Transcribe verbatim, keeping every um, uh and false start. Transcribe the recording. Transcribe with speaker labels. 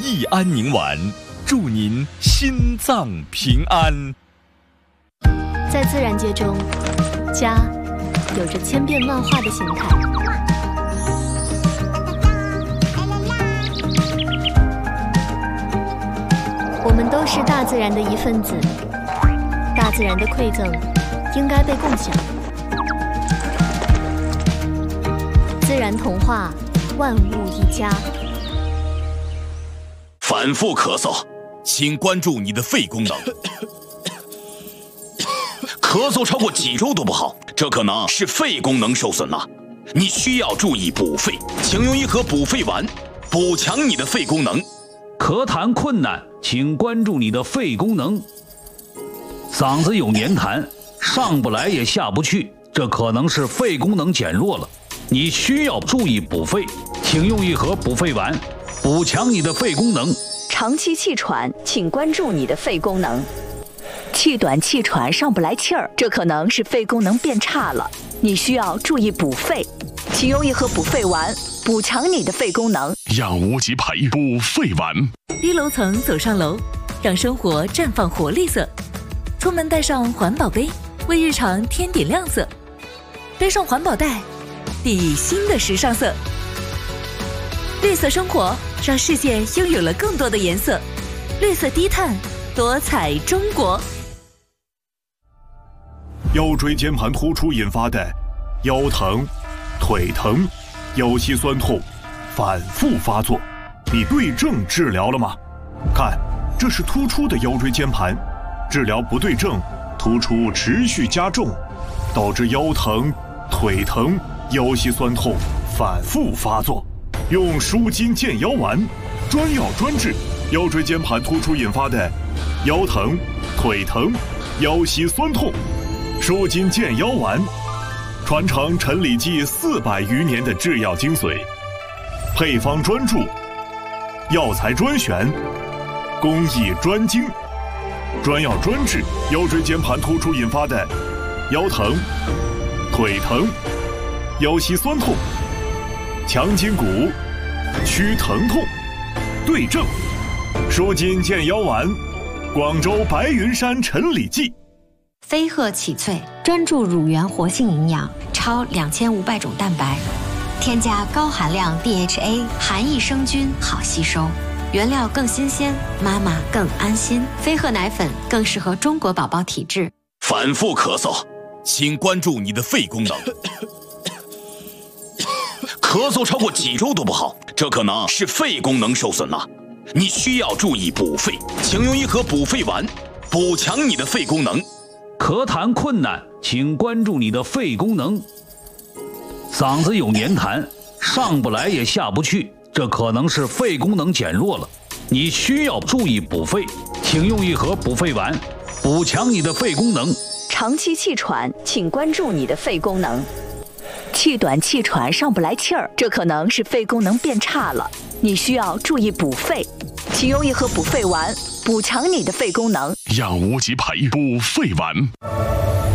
Speaker 1: 益安宁丸，祝您心脏平安。
Speaker 2: 在自然界中，家有着千变万化的形态。我们都是大自然的一份子，大自然的馈赠应该被共享。自然童话，万物一家。
Speaker 3: 反复咳嗽，请关注你的肺功能。咳嗽超过几周都不好，这可能是肺功能受损了。你需要注意补肺，请用一盒补肺丸，补强你的肺功能。
Speaker 4: 咳痰困难，请关注你的肺功能。嗓子有黏痰，上不来也下不去，这可能是肺功能减弱了。你需要注意补肺，请用一盒补肺丸，补强你的肺功能。
Speaker 5: 长期气喘，请关注你的肺功能。气短气喘上不来气儿，这可能是肺功能变差了。你需要注意补肺，请用一盒补肺丸，补强你的肺功能。
Speaker 6: 养无极培补肺丸。
Speaker 7: 低楼层走上楼，让生活绽放活力色。出门带上环保杯，为日常添点亮色。背上环保袋，砥砺新的时尚色。绿色生活，让世界拥有了更多的颜色。绿色低碳，多彩中国。
Speaker 8: 腰椎间盘突出引发的腰疼、腿疼、腰膝酸痛反复发作，你对症治疗了吗？看，这是突出的腰椎间盘，治疗不对症，突出持续加重，导致腰疼、腿疼、腰膝酸痛反复发作。用舒筋健腰丸，专药专治腰椎间盘突出引发的腰疼、腿疼、腰膝酸痛。舒筋健腰丸，传承陈李济四百余年的制药精髓，配方专注，药材专选，工艺专精，专药专治腰椎间盘突出引发的腰疼、腿疼、腰膝酸痛，强筋骨，祛疼痛，对症。舒筋健腰丸，广州白云山陈李济。
Speaker 9: 飞鹤启萃专注乳源活性营养，超两千五百种蛋白，添加高含量 D H A， 含益生菌，好吸收，原料更新鲜，妈妈更安心。飞鹤奶粉更适合中国宝宝体质。
Speaker 3: 反复咳嗽，请关注你的肺功能。咳嗽超过几周都不好，这可能是肺功能受损了。你需要注意补肺，请用一盒补肺丸，补强你的肺功能。
Speaker 4: 咳痰困难，请关注你的肺功能。嗓子有黏痰，上不来也下不去，这可能是肺功能减弱了。你需要注意补肺，请用一盒补肺丸，补强你的肺功能。
Speaker 5: 长期气喘，请关注你的肺功能。气短气喘上不来气儿，这可能是肺功能变差了。你需要注意补肺，请用一盒补肺丸，补强你的肺功能。
Speaker 6: 养无极培补肺丸。